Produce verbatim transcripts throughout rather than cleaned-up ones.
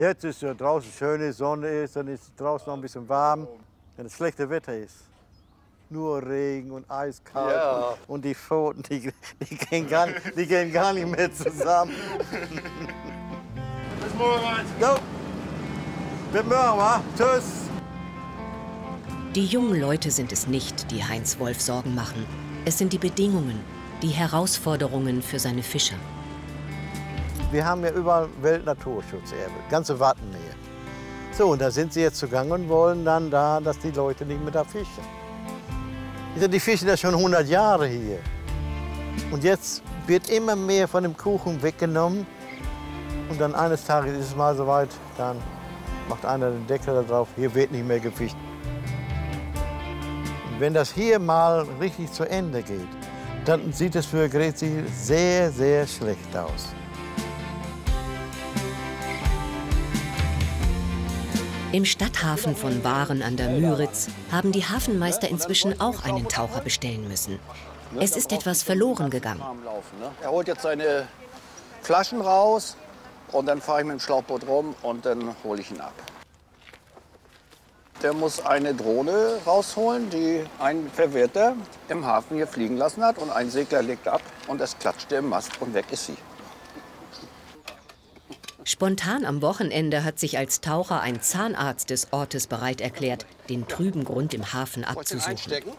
Jetzt ist ja draußen schöne Sonne ist, dann ist es draußen noch ein bisschen warm. Wenn es schlechte Wetter ist, nur Regen und eiskalt Ja. und, und die Pfoten, die, die, gehen gar, nicht- die gehen gar nicht mehr zusammen. Bis morgen. Jo. Bis morgen, wa? Tschüss. Die jungen Leute sind es nicht, die Heinz Wolf Sorgen machen. Es sind die Bedingungen, die Herausforderungen für seine Fischer. Wir haben ja überall Weltnaturschutzerbe, ganze Wattenmeer. So, und da sind sie jetzt zugange und wollen dann da, dass die Leute nicht mehr da fischen. Die fischen ja schon hundert Jahre hier. Und jetzt wird immer mehr von dem Kuchen weggenommen. Und dann eines Tages ist es mal soweit, dann macht einer den Deckel da drauf, hier wird nicht mehr gefischt. Und wenn das hier mal richtig zu Ende geht, dann sieht es für Grezi sehr, sehr schlecht aus. Im Stadthafen von Waren an der Müritz haben die Hafenmeister inzwischen auch einen Taucher bestellen müssen. Es ist etwas verloren gegangen. Er holt jetzt seine Flaschen raus und dann fahre ich mit dem Schlauchboot rum und dann hole ich ihn ab. Der muss eine Drohne rausholen, die ein Verwerter im Hafen hier fliegen lassen hat. Und ein Segler legt ab und es klatschte im Mast und weg ist sie. Spontan am Wochenende hat sich als Taucher ein Zahnarzt des Ortes bereit erklärt, den trüben Grund im Hafen abzusuchen.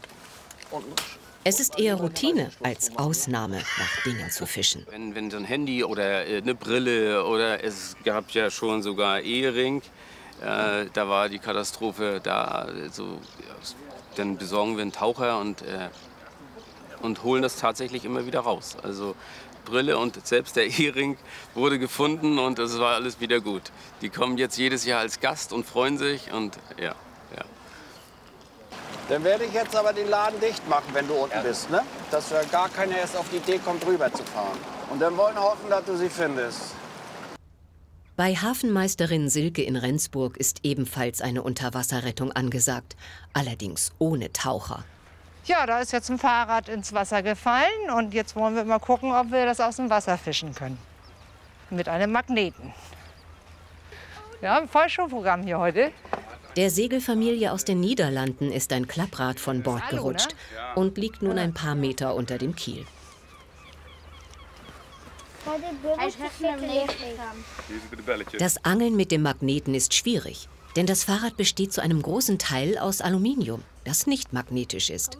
Es ist eher Routine als Ausnahme, nach Dingen zu fischen. Wenn, wenn so ein Handy oder äh, eine Brille oder es gab ja schon sogar Ehering, äh, da war die Katastrophe da. So, ja, dann besorgen wir einen Taucher und, äh, und holen das tatsächlich immer wieder raus. Also Brille und selbst der Ehering wurde gefunden und es war alles wieder gut. Die kommen jetzt jedes Jahr als Gast und freuen sich und ja, ja. Dann werde ich jetzt aber den Laden dicht machen, wenn du unten bist, ne? Dass ja gar keiner erst auf die Idee kommt, rüber zu fahren. Und dann wollen wir hoffen, dass du sie findest. Bei Hafenmeisterin Silke in Rendsburg ist ebenfalls eine Unterwasserrettung angesagt, allerdings ohne Taucher. Ja, da ist jetzt ein Fahrrad ins Wasser gefallen und jetzt wollen wir mal gucken, ob wir das aus dem Wasser fischen können. Mit einem Magneten. Ja, ein Vollshowprogramm hier heute. Der Segelfamilie aus den Niederlanden ist ein Klapprad von Bord Hallo, gerutscht ne? und liegt nun ein paar Meter unter dem Kiel. Das Angeln mit dem Magneten ist schwierig, denn das Fahrrad besteht zu einem großen Teil aus Aluminium, das nicht magnetisch ist.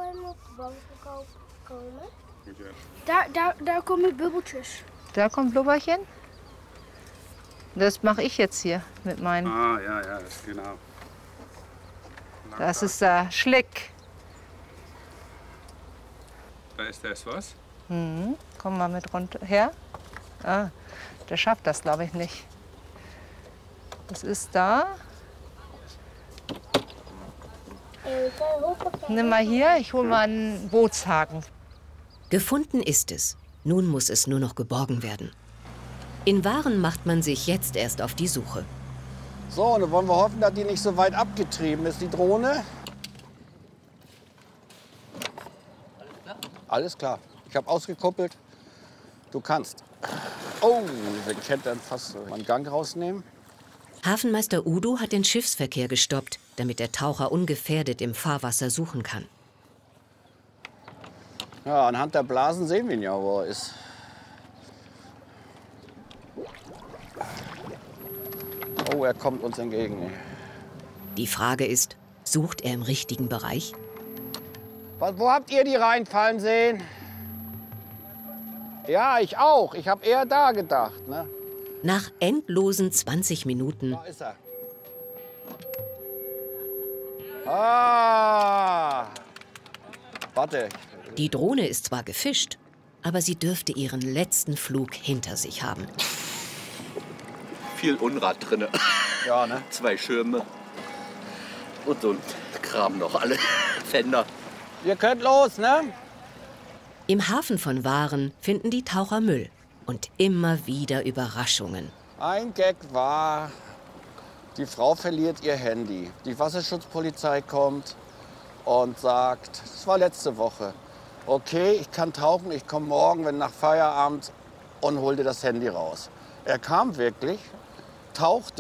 Da, da, da kommen Bubbeltjes. Da kommt Blubberchen. Das mache ich jetzt hier mit meinen. Ah, ja, ja, das ist genau. Das ist der Schlick. Da ist das was? Mhm. Komm mal mit runter her. Ah, der schafft das, glaube ich, nicht. Das ist da. Nimm mal hier, ich hole mal einen Bootshaken. Gefunden ist es. Nun muss es nur noch geborgen werden. In Waren macht man sich jetzt erst auf die Suche. So, und dann wollen wir hoffen, dass die nicht so weit abgetrieben ist, die Drohne. Alles klar. Ich habe ausgekuppelt. Du kannst. Oh, wir können dann fast mal einen Gang rausnehmen. Hafenmeister Udo hat den Schiffsverkehr gestoppt, damit der Taucher ungefährdet im Fahrwasser suchen kann. Ja, anhand der Blasen sehen wir ihn ja, wo er ist. Oh, er kommt uns entgegen. Die Frage ist, sucht er im richtigen Bereich? Was, wo habt ihr die reinfallen sehen? Ja, ich auch. Ich habe eher da gedacht. Ne? Nach endlosen zwanzig Minuten Da ist er. Ah! Warte. Die Drohne ist zwar gefischt, aber sie dürfte ihren letzten Flug hinter sich haben. Viel Unrat drinne. Ja, ne? Zwei Schirme und so ein Kram noch, alle Fender. Ihr könnt los, ne? Im Hafen von Waren finden die Taucher Müll und immer wieder Überraschungen. Ein Gag war, die Frau verliert ihr Handy. Die Wasserschutzpolizei kommt und sagt, das war letzte Woche, okay, ich kann tauchen, ich komme morgen, wenn nach Feierabend, und hol dir das Handy raus. Er kam wirklich, tauchte